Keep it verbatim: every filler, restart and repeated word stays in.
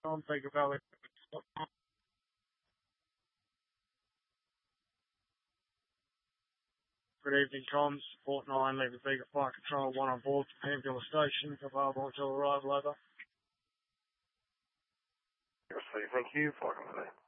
Tom, Bega Valley. Good evening, Tom. Support nine, leaving Bega Fire Control one on board for Panville Station. Available until arrival, over. Thank you. Fire Control.